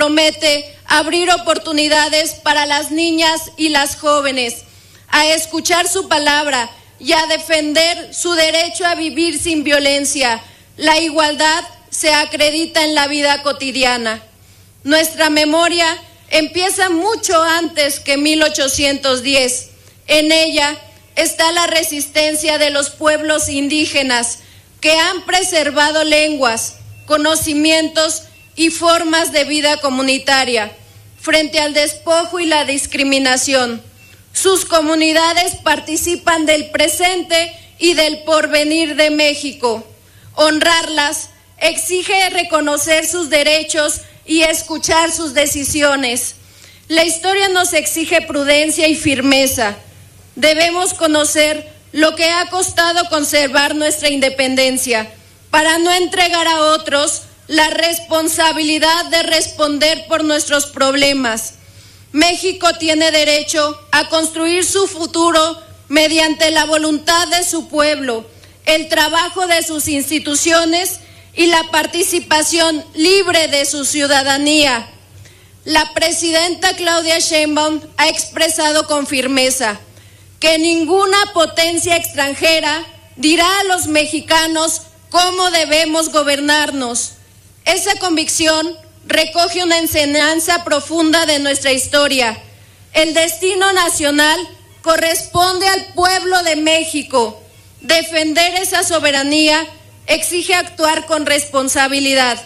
compromete a abrir oportunidades para las niñas y las jóvenes, a escuchar su palabra y a defender su derecho a vivir sin violencia. La igualdad se acredita en la vida cotidiana. Nuestra memoria empieza mucho antes que 1810. En ella está la resistencia de los pueblos indígenas que han preservado lenguas, conocimientos y formas de vida comunitaria frente al despojo y la discriminación. Sus comunidades participan del presente y del porvenir de México. Honrarlas exige reconocer sus derechos y escuchar sus decisiones. La historia nos exige prudencia y firmeza. Debemos conocer lo que ha costado conservar nuestra independencia para no entregar a otros la responsabilidad de responder por nuestros problemas. México tiene derecho a construir su futuro mediante la voluntad de su pueblo, el trabajo de sus instituciones y la participación libre de su ciudadanía. La presidenta Claudia Sheinbaum ha expresado con firmeza que ninguna potencia extranjera dirá a los mexicanos cómo debemos gobernarnos. Esa convicción recoge una enseñanza profunda de nuestra historia. El destino nacional corresponde al pueblo de México. Defender esa soberanía exige actuar con responsabilidad.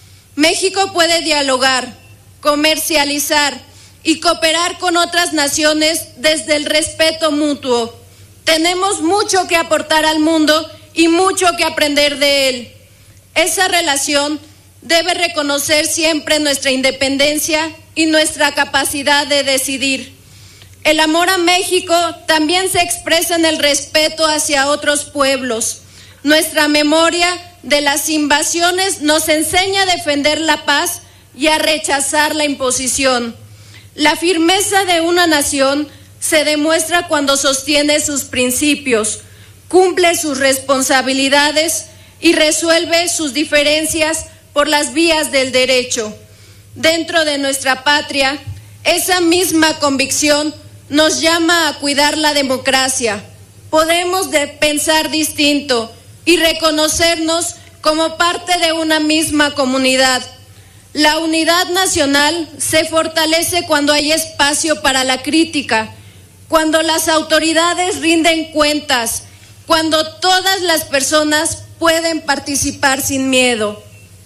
México puede dialogar, comercializar y cooperar con otras naciones desde el respeto mutuo. Tenemos mucho que aportar al mundo y mucho que aprender de él. Esa relación debe reconocer siempre nuestra independencia y nuestra capacidad de decidir. El amor a México también se expresa en el respeto hacia otros pueblos. Nuestra memoria de las invasiones nos enseña a defender la paz y a rechazar la imposición. La firmeza de una nación se demuestra cuando sostiene sus principios, cumple sus responsabilidades y resuelve sus diferencias por las vías del derecho. Dentro de nuestra patria, esa misma convicción nos llama a cuidar la democracia. Podemos pensar distinto y reconocernos como parte de una misma comunidad. La unidad nacional se fortalece cuando hay espacio para la crítica, cuando las autoridades rinden cuentas, cuando todas las personas pueden participar sin miedo.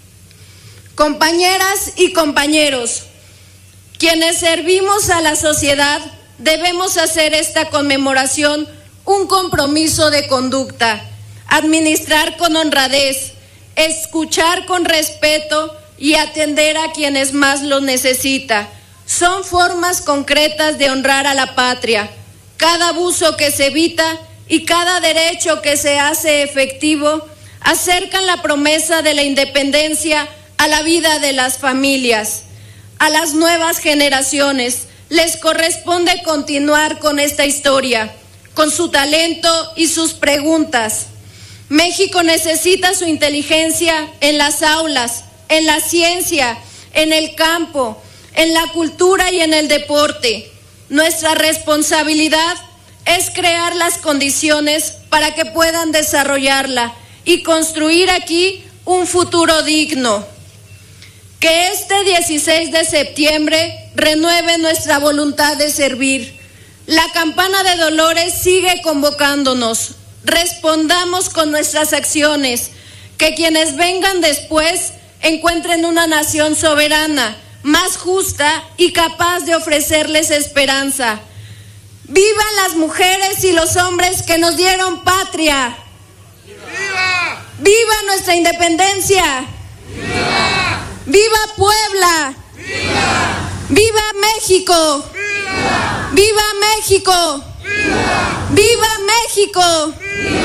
Compañeras y compañeros, quienes servimos a la sociedad, debemos hacer esta conmemoración un compromiso de conducta, administrar con honradez, escuchar con respeto y atender a quienes más lo necesitan. Son formas concretas de honrar a la patria. Cada abuso que se evita y cada derecho que se hace efectivo acercan la promesa de la independencia a la vida de las familias. A las nuevas generaciones les corresponde continuar con esta historia, con su talento y sus preguntas. México necesita su inteligencia en las aulas, en la ciencia, en el campo, en la cultura y en el deporte. Nuestra responsabilidad es crear las condiciones para que puedan desarrollarla y construir aquí un futuro digno. Que este 16 de septiembre renueve nuestra voluntad de servir. La campana de Dolores sigue convocándonos. Respondamos con nuestras acciones, que quienes vengan después encuentren una nación soberana, más justa y capaz de ofrecerles esperanza. ¡Vivan las mujeres y los hombres que nos dieron patria! ¡Viva! ¡Viva nuestra independencia! ¡Viva! ¡Viva Puebla! ¡Viva! ¡Viva México! ¡Viva! ¡Viva México! ¡Viva! ¡Viva México! ¡Viva!